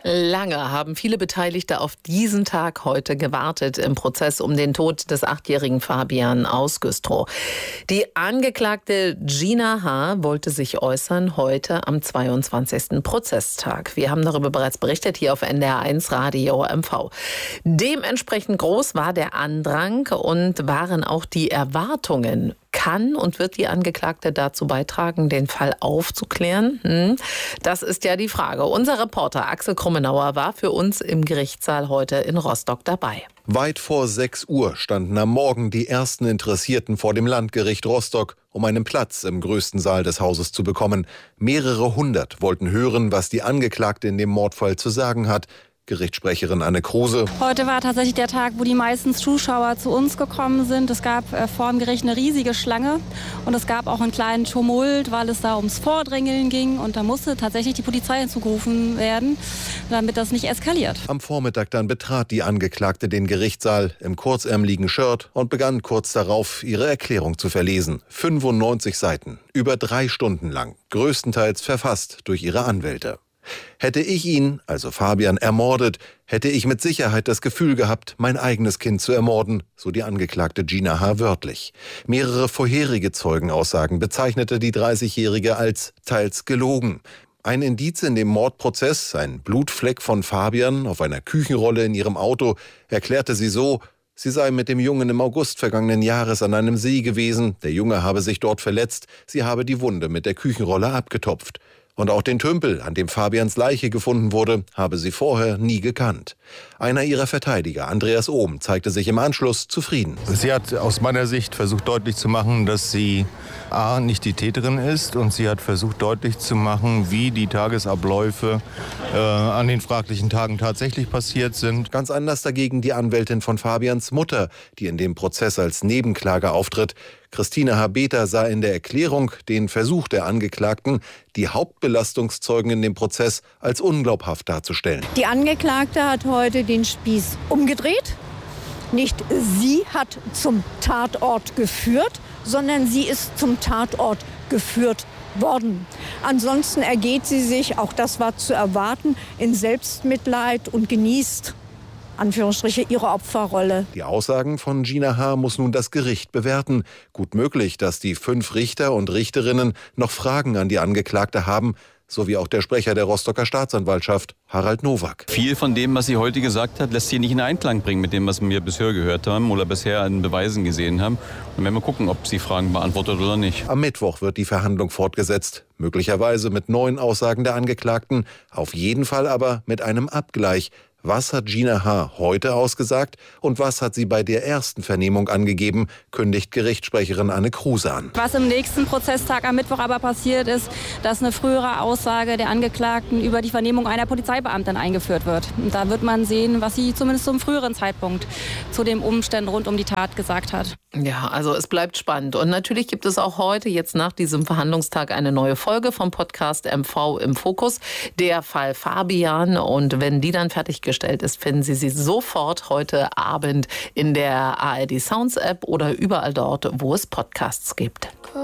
Lange haben viele Beteiligte auf diesen Tag heute gewartet im Prozess um den Tod des 8-jährigen Fabian aus Güstrow. Die Angeklagte Gina H. wollte sich äußern heute am 22. Prozesstag. Wir haben darüber bereits berichtet hier auf NDR1 Radio MV. Dementsprechend groß war der Andrang und waren auch die Erwartungen. Kann und wird die Angeklagte dazu beitragen, den Fall aufzuklären? Das ist ja die Frage. Unser Reporter Axel Krummenauer war für uns im Gerichtssaal heute in Rostock dabei. Weit vor 6 Uhr standen am Morgen die ersten Interessierten vor dem Landgericht Rostock, um einen Platz im größten Saal des Hauses zu bekommen. Mehrere hundert wollten hören, was die Angeklagte in dem Mordfall zu sagen hat. Gerichtssprecherin Anne Kruse. Heute war tatsächlich der Tag, wo die meisten Zuschauer zu uns gekommen sind. Es gab vor dem Gericht eine riesige Schlange und es gab auch einen kleinen Tumult, weil es da ums Vordrängeln ging. Und da musste tatsächlich die Polizei hinzugerufen werden, damit das nicht eskaliert. Am Vormittag dann betrat die Angeklagte den Gerichtssaal im kurzärmeligen Shirt und begann kurz darauf, ihre Erklärung zu verlesen. 95 Seiten, über 3 Stunden lang, größtenteils verfasst durch ihre Anwälte. Hätte ich ihn, also Fabian, ermordet, hätte ich mit Sicherheit das Gefühl gehabt, mein eigenes Kind zu ermorden, so die Angeklagte Gina H. wörtlich. Mehrere vorherige Zeugenaussagen bezeichnete die 30-Jährige als teils gelogen. Ein Indiz in dem Mordprozess, ein Blutfleck von Fabian auf einer Küchenrolle in ihrem Auto, erklärte sie so: Sie sei mit dem Jungen im August vergangenen Jahres an einem See gewesen, der Junge habe sich dort verletzt, sie habe die Wunde mit der Küchenrolle abgetopft. Und auch den Tümpel, an dem Fabians Leiche gefunden wurde, habe sie vorher nie gekannt. Einer ihrer Verteidiger, Andreas Ohm, zeigte sich im Anschluss zufrieden. Sie hat aus meiner Sicht versucht deutlich zu machen, dass sie A, nicht die Täterin ist, und sie hat versucht deutlich zu machen, wie die Tagesabläufe an den fraglichen Tagen tatsächlich passiert sind. Ganz anders dagegen die Anwältin von Fabians Mutter, die in dem Prozess als Nebenklage auftritt. Christine Habeter sah in der Erklärung den Versuch der Angeklagten, die Hauptbelastungszeugen in dem Prozess als unglaubhaft darzustellen. Die Angeklagte hat heute den Spieß umgedreht. Nicht sie hat zum Tatort geführt, sondern sie ist zum Tatort geführt worden. Ansonsten ergeht sie sich, auch das war zu erwarten, in Selbstmitleid und genießt Anführungsstriche ihre Opferrolle. Die Aussagen von Gina H. muss nun das Gericht bewerten. Gut möglich, dass die 5 Richter und Richterinnen noch Fragen an die Angeklagte haben, so wie auch der Sprecher der Rostocker Staatsanwaltschaft, Harald Nowak. Viel von dem, was sie heute gesagt hat, lässt sich nicht in Einklang bringen mit dem, was wir bisher gehört haben oder bisher an Beweisen gesehen haben. Und werden wir gucken, ob sie Fragen beantwortet oder nicht. Am Mittwoch wird die Verhandlung fortgesetzt. Möglicherweise mit neuen Aussagen der Angeklagten. Auf jeden Fall aber mit einem Abgleich. Was hat Gina H. heute ausgesagt und was hat sie bei der ersten Vernehmung angegeben, kündigt Gerichtssprecherin Anne Kruse an. Was im nächsten Prozesstag am Mittwoch aber passiert ist, dass eine frühere Aussage der Angeklagten über die Vernehmung einer Polizeibeamtin eingeführt wird. Und da wird man sehen, was sie zumindest zum früheren Zeitpunkt zu den Umständen rund um die Tat gesagt hat. Ja, also es bleibt spannend. Und natürlich gibt es auch heute, jetzt nach diesem Verhandlungstag, eine neue Folge vom Podcast MV im Fokus. Der Fall Fabian. Und wenn die dann fertiggestellt ist, finden Sie sie sofort heute Abend in der ARD Sounds App oder überall dort, wo es Podcasts gibt.